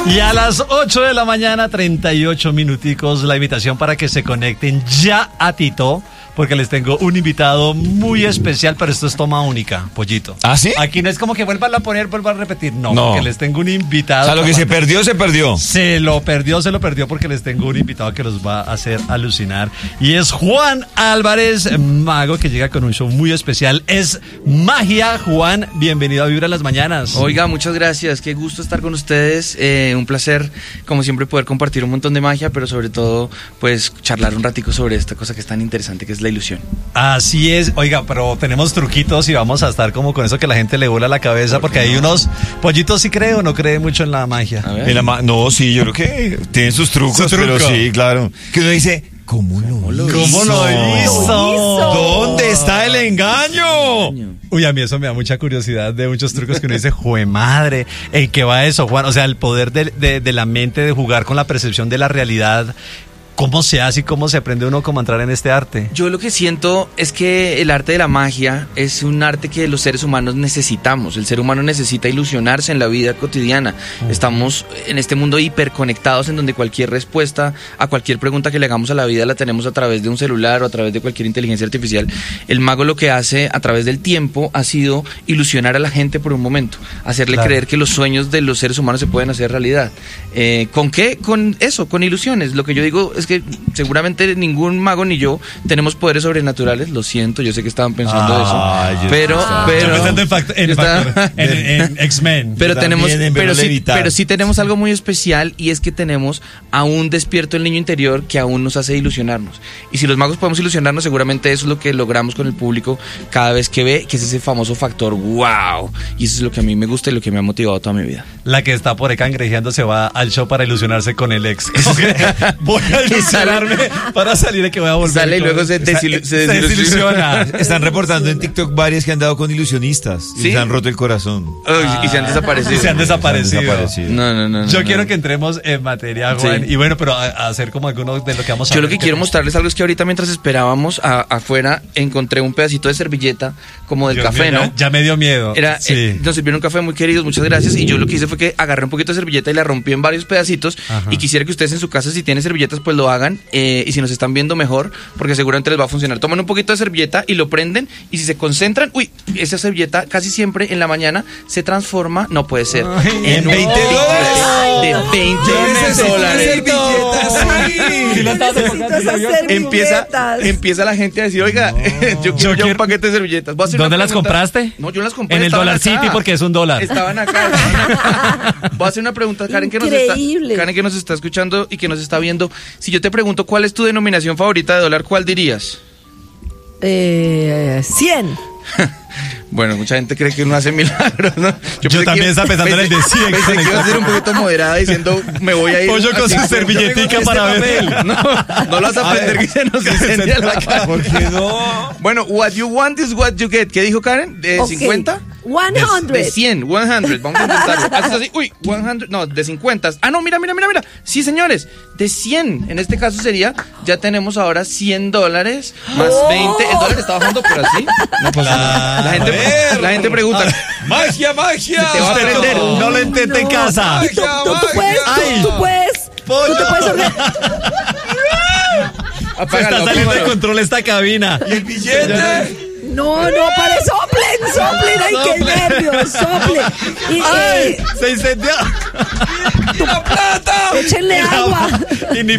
Y a las 8 de la mañana, 38 minuticos, la invitación para que se conecten ya a Tito, porque les tengo un invitado muy especial, pero esto es toma única, Pollito. ¿Ah, sí? Aquí no es como que vuelvan a poner, vuelvan a repetir, no, No. porque les tengo un invitado. O sea, lo que se perdió, se perdió. Se lo perdió porque les tengo un invitado que los va a hacer alucinar. Y es Juan Álvarez, mago, que llega con un show muy especial. Es magia. Juan, bienvenido a Vibra en las Mañanas. Oiga, muchas gracias. Qué gusto estar con ustedes. Un placer, como siempre, poder compartir un montón de magia, pero sobre todo, pues, charlar un ratico sobre esta cosa que es tan interesante, que es la ilusión. Así es. Oiga, pero tenemos truquitos y vamos a estar como con eso que la gente le vuela la cabeza, porque hay unos... Pollitos sí cree o no cree mucho en la magia. A ver. No, sí, yo creo que tienen sus trucos, pero sí, claro. Que uno dice, ¿cómo lo hizo? ¿Dónde está el engaño? Uy, a mí eso me da mucha curiosidad de muchos trucos que uno dice, ¡jue madre! ¿En qué va eso, Juan? O sea, el poder de la mente de jugar con la percepción de la realidad. ¿Cómo se hace y cómo se aprende uno cómo entrar en este arte? Yo lo que siento es que el arte de la magia es un arte que los seres humanos necesitamos. El ser humano necesita ilusionarse en la vida cotidiana. Estamos en este mundo hiperconectados en donde cualquier respuesta a cualquier pregunta que le hagamos a la vida la tenemos a través de un celular o a través de cualquier inteligencia artificial. El mago lo que hace a través del tiempo ha sido ilusionar a la gente por un momento, hacerle creer que los sueños de los seres humanos se pueden hacer realidad. ¿Con qué? Con eso, con ilusiones. Lo que yo digo es que seguramente ningún mago ni yo tenemos poderes sobrenaturales, lo siento, yo sé que estaban pensando eso, pero en X-Men. Pero sí tenemos algo muy especial, y es que tenemos aún despierto el niño interior que aún nos hace ilusionarnos. Y si los magos podemos ilusionarnos, seguramente eso es lo que logramos con el público cada vez que ve, que es ese famoso factor wow. Y eso es lo que a mí me gusta y lo que me ha motivado toda mi vida. La que está por ahí cangrejeando se va al show para ilusionarse con el ex. Voy a ilusionarme para salir, que voy a volver. Sale y luego se desilusiona. Están reportando en TikTok varias que han dado con ilusionistas y se han roto el corazón. Y se han desaparecido. No. Yo quiero que entremos en materia, Juan. Sí. Y bueno, pero a hacer como alguno de lo que vamos a Yo lo que quiero mostrarles algo es que ahorita mientras esperábamos afuera encontré un pedacito de servilleta como del café, ¿no? Ya me dio miedo. Nos sirvieron un café, muy queridos, muchas gracias. Y yo lo que hice fue que agarré un poquito de servilleta y la rompí en varios pedacitos. Ajá. Y quisiera que ustedes en su casa, si tienen servilletas, pues lo hagan. Y si nos están viendo, mejor, porque seguramente les va a funcionar. Toman un poquito de servilleta y lo prenden, y si se concentran, esa servilleta casi siempre en la mañana se transforma, no puede ser, en 20 dólares. De 20 dólares. Empieza la gente a decir, oiga, yo quiero un paquete de servilletas. ¿Dónde las compraste? No, yo las compré. En el Dollar City, porque es $1. Estaban acá. Voy a hacer una pregunta, Karen, que nos está escuchando y que nos está viendo. Si yo te pregunto cuál es tu denominación favorita de dólar, ¿cuál dirías? 100. Bueno, mucha gente cree que uno hace milagros, ¿no? Yo también estaba pensando en el de 100. Pensé que iba a ser un poquito moderada diciendo, me voy a ir. Pollo con su servilletica para ver. No lo vas a aprender que se nos incendia la cara. ¿Por qué no? Bueno, what you want is what you get. ¿Qué dijo Karen? ¿De 50? 100. De 100, 100. Vamos a intentarlo. Haces así, 100. No, de 50. Ah, no, mira. Sí, señores, de 100. En este caso sería, ya tenemos ahora $100 más 20. El dólar está bajando, pero así no pasa nada. La gente pregunta. ¡Magia! Te va a aprender. No lo intente en casa. Tú puedes Está saliendo de control esta cabina. ¿Y el billete? No, pare, soplen, ay, qué nervios, soplen. ¡Ay! ¡Se incendió! ¡La plata! ¡Échenle agua! Y ni